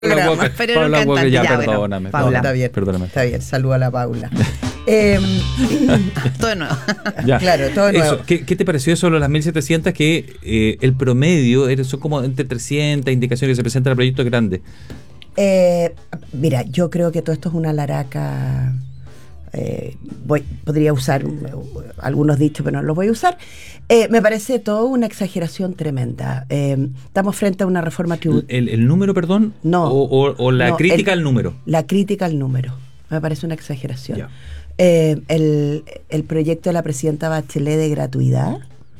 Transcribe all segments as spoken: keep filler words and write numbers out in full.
programa, pero era un cantante. Ya, ya, perdóname. Bueno, Paula, está bien, perdóname. Está bien, saluda a la Paula. eh, todo de nuevo. Ya. Claro, todo de nuevo. Eso, ¿qué, ¿Qué te pareció eso de las mil setecientas? Que eh, el promedio era, son como entre trescientas indicaciones que se presentan a proyectos grandes. Eh, mira, yo creo que todo esto es una laraca. Eh, voy, podría usar algunos dichos, pero no los voy a usar. Eh, me parece todo una exageración tremenda. Eh, estamos frente a una reforma tributaria. ¿El, el número, perdón? No. ¿O, o, o la no, crítica el, al número? La crítica al número. Me parece una exageración. Ya. Eh, el, el proyecto de la presidenta Bachelet de gratuidad,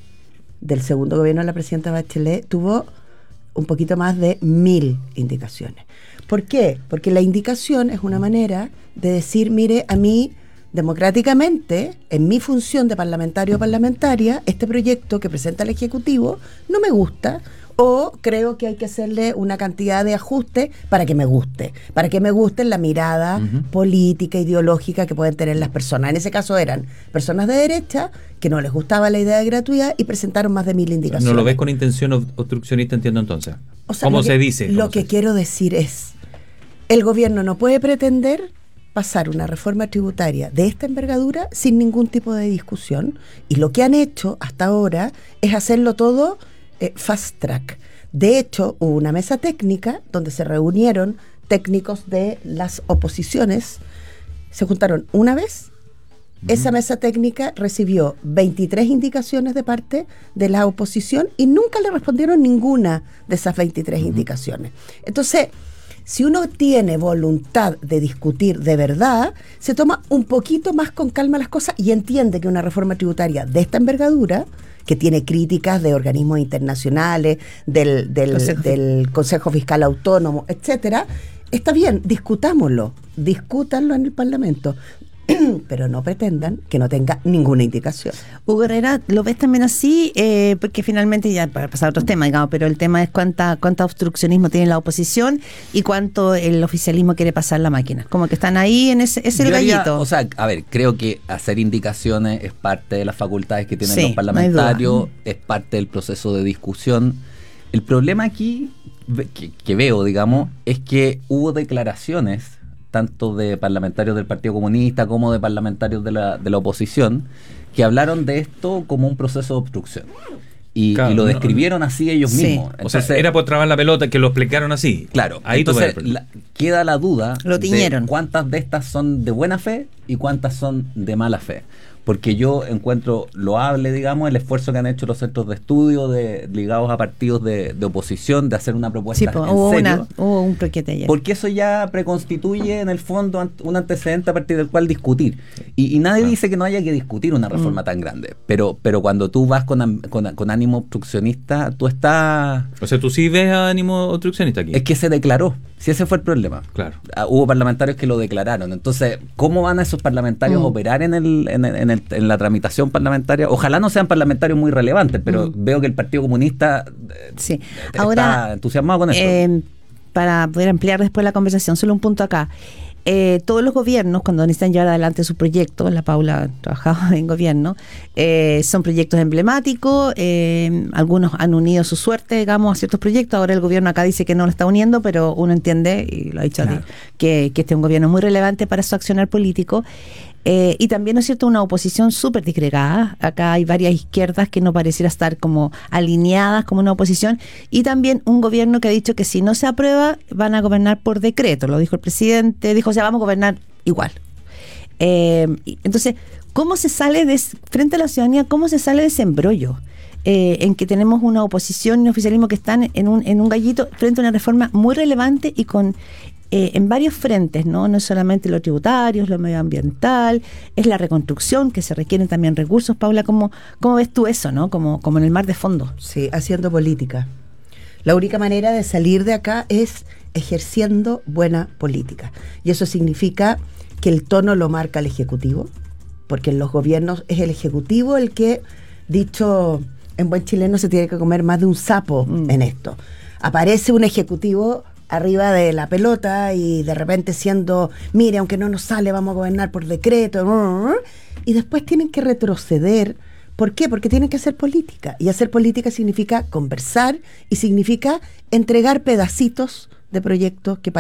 del segundo gobierno de la presidenta Bachelet, tuvo un poquito más de mil indicaciones. ¿Por qué? Porque la indicación es una manera de decir, mire, a mí, democráticamente, en mi función de parlamentario o parlamentaria, este proyecto que presenta el Ejecutivo no me gusta, o creo que hay que hacerle una cantidad de ajustes para que me guste, para que me guste la mirada uh-huh. política, ideológica que pueden tener las personas. En ese caso eran personas de derecha que no les gustaba la idea de gratuidad y presentaron más de mil indicaciones. ¿No lo ves con intención obstruccionista, entiendo entonces? O sea, ¿Cómo se que, dice? Lo ¿Cómo que se... quiero decir es, el gobierno no puede pretender pasar una reforma tributaria de esta envergadura sin ningún tipo de discusión, y lo que han hecho hasta ahora es hacerlo todo eh, fast track. De hecho, hubo una mesa técnica donde se reunieron técnicos de las oposiciones, se juntaron una vez. Uh-huh. Esa mesa técnica recibió veintitrés indicaciones de parte de la oposición y nunca le respondieron ninguna de esas veintitrés uh-huh. indicaciones. Entonces, si uno tiene voluntad de discutir de verdad, se toma un poquito más con calma las cosas y entiende que una reforma tributaria de esta envergadura, que tiene críticas de organismos internacionales, del, del, Consejo. del Consejo Fiscal Autónomo, etcétera, está bien, discutámoslo, discútanlo en el Parlamento, pero no pretendan que no tenga ninguna indicación. Hugo Herrera, ¿lo ves también así? Eh, porque finalmente, ya para pasar a otros temas, digamos, pero el tema es cuánta, cuánto obstruccionismo tiene la oposición y cuánto el oficialismo quiere pasar la máquina. Como que están ahí en ese, es el Yo haría, gallito. O sea, a ver, creo que hacer indicaciones es parte de las facultades que tienen sí, los parlamentarios, no es parte del proceso de discusión. El problema aquí, que, que veo, digamos, es que hubo declaraciones tanto de parlamentarios del Partido Comunista como de parlamentarios de la, de la oposición, que hablaron de esto como un proceso de obstrucción. Y, claro, y lo describieron no, así ellos sí. mismos. Entonces, o sea, era por trabar la pelota que lo explicaron así. Claro. Ahí entonces la, queda la duda lo de cuántas de estas son de buena fe y cuántas son de mala fe. Porque yo encuentro loable, digamos, el esfuerzo que han hecho los centros de estudio de, ligados a partidos de, de oposición de hacer una propuesta sí, pues, en hubo serio. Una, hubo un proyecto ayer. Porque eso ya preconstituye en el fondo un antecedente a partir del cual discutir. Y, y nadie ah. dice que no haya que discutir una reforma mm. tan grande. Pero pero cuando tú vas con, con, con ánimo obstruccionista, tú estás... O sea, tú sí ves ánimo obstruccionista aquí. Es que se declaró. Si ese fue el problema. Claro. Uh, hubo parlamentarios que lo declararon. Entonces, ¿cómo van a esos parlamentarios mm. a operar en el, en, en, el, en la tramitación parlamentaria? Ojalá no sean parlamentarios muy relevantes, pero mm. veo que el Partido Comunista eh, sí. está Ahora, entusiasmado con esto. Eh, para poder ampliar después la conversación, solo un punto acá. Eh, todos los gobiernos, cuando necesitan llevar adelante su proyecto, la Paula trabajaba en gobierno, eh, son proyectos emblemáticos, eh, algunos han unido su suerte, digamos, a ciertos proyectos. Ahora el gobierno acá dice que no lo está uniendo, pero uno entiende, y lo ha dicho claro. a ti, que, que este es un gobierno muy relevante para su accionar político. Eh, y también, ¿no es cierto?, una oposición súper disgregada. Acá hay varias izquierdas que no pareciera estar como alineadas como una oposición, y también un gobierno que ha dicho que si no se aprueba van a gobernar por decreto, lo dijo el presidente, dijo, o sea, vamos a gobernar igual. Eh, entonces, ¿cómo se sale de, frente a la ciudadanía, cómo se sale de ese embrollo? Eh, en que tenemos una oposición y un oficialismo que están en un, en un gallito frente a una reforma muy relevante y con Eh, en varios frentes, ¿no? No es solamente lo tributario, es lo medioambiental, es la reconstrucción, que se requieren también recursos. Paula, ¿cómo, cómo ves tú eso, ¿no? Como, como en el mar de fondo. Sí, haciendo política. La única manera de salir de acá es ejerciendo buena política. Y eso significa que el tono lo marca el Ejecutivo, porque en los gobiernos es el Ejecutivo el que, dicho en buen chileno, se tiene que comer más de un sapo mm. en esto. Aparece un Ejecutivo arriba de la pelota y de repente siendo, mire, aunque no nos sale, vamos a gobernar por decreto, y después tienen que retroceder. ¿Por qué? Porque tienen que hacer política, y hacer política significa conversar y significa entregar pedacitos de proyectos que